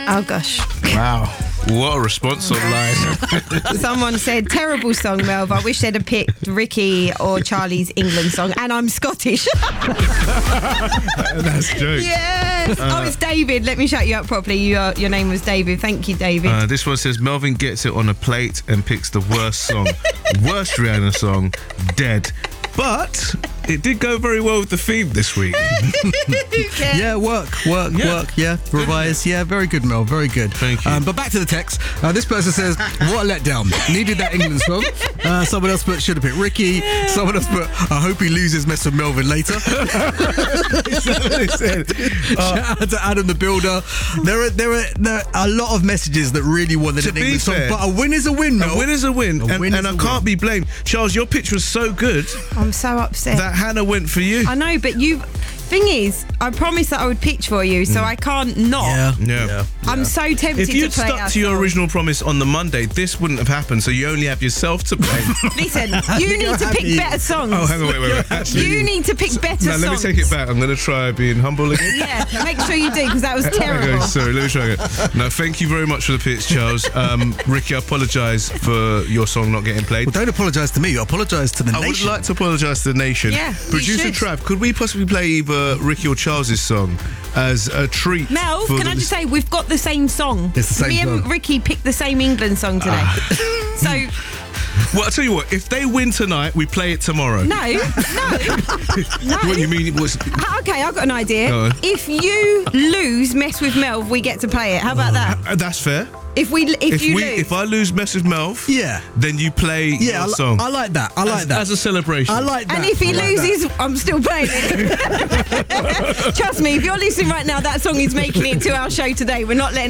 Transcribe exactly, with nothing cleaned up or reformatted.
Oh gosh. Wow. What a response online. Someone said, terrible song, Melv. I wish they'd have picked Ricky or Charlie's England song. And I'm Scottish. That's a joke. Yes. Uh, oh, it's David. Let me shout you up properly. You are, your name was David. Thank you, David. Uh, this one says, Melvin gets it on a plate and picks the worst song. Worst Rihanna song, Dead. But it did go very well with the theme this week. Yeah, yeah work, work, yeah. work, yeah. Revise, yeah, very good, Mel, very good. Thank you. Um, but back to the text. Uh, this person says, what a letdown. Needed that England song. Uh, someone else put, should have picked Ricky. Someone else put, I hope he loses, mess with Melvin later. Is that what they said? Uh, Shout out to Adam the Builder. There are, there, are, there are a lot of messages that really wanted an England song. But a win is a win, Mel. A win is a win. A and win and is I a can't win. be blamed. Charles, your pitch was so good. I'm so upset. That Hannah went for you. I know, but you... Thing is, I promised that I would pitch for you, so mm. I can't not. Yeah. Yeah. yeah. I'm so tempted if you'd to play stuck our to your song. original promise on the Monday, this wouldn't have happened, so you only have yourself to blame. Listen, you need to pick better songs. Oh, hang on, wait, wait, wait. Actually, you need to pick better no, songs. let me take it back. I'm going to try being humble again. Yeah, make sure you do, because that was terrible. Okay, sorry, let me try again. No, thank you very much for the pitch, Charles. Um, Ricky, I apologise for your song not getting played. Well, don't apologise to me. You apologise to the I nation. would like to apologise to the nation. Yeah, Producer you should. Trav, could we possibly play either Ricky or Charles's song as a treat? Mel, for can the... I just say, we've got the same song. It's the same Me song. and Ricky picked the same England song today. Uh. So... Well, I'll tell you what, if they win tonight, we play it tomorrow. No, no, no. What do you mean it was... Okay, I've got an idea. Go on. If you lose Mess with Melv, we get to play it. How about that? Uh, that's fair. If we, if, If you we, lose... if I lose Mess with Melv, Yeah. then you play Yeah, your I, li- song. I like that. I like as, that. As a celebration. I like that. And if he I like loses, I'm still playing it. Trust me, if you're listening right now, that song is making it to our show today. We're not letting